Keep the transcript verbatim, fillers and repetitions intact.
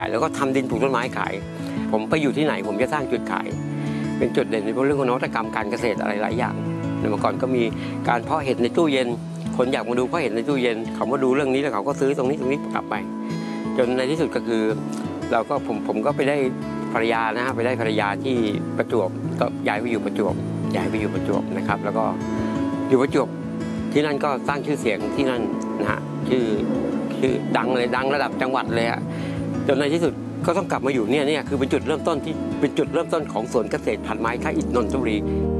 แล้วก็ทำดินปลูกต้นไม้ขายผมไปอยู่ที่ไหนผมจะสร้างจุดขายเป็นจุดเด่นในเรื่องของนวัตกรรมการเกษตรอะไรหลายอย่างในเมื่อก่อนก็มีการเพาะเห็ดในตู้เย็นคนอยากมาดูเพาะเห็ดในตู้เย็นเขามาดูเรื่องนี้แล้วเขาก็ซื้อตรงนี้ตรงนี้กลับไปจนในที่สุดก็คือเราก็ผมผมก็ไปได้ภรรยานะฮะไปได้ภรรยาที่ประจวบก็ย้ายไปอยู่ประจวบย้ายไปอยู่ประจวบนะครับแล้วก็อยู่ประจวบที่นั่นก็สร้างชื่อเสียงที่นั่นนะฮะชื่อชื่อดังเลยดังระดับจังหวัดเลยฮะจนในที่สุดก็ต้องกลับมาอยู่เนี่ยเนี่ยคือเป็นจุดเริ่มต้นที่เป็นจุดเริ่มต้นของสวนเกษตรพันไม้ท่าอิฐนนทบุรี